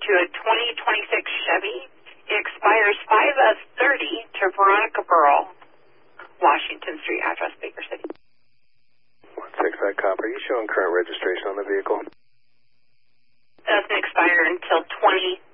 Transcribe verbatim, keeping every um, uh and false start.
to a twenty twenty-six Chevy. It expires five of thirty to Veronica Burrell, Washington Street, address Baker City. one six five copper. Are you showing current registration on the vehicle? Doesn't expire until twenty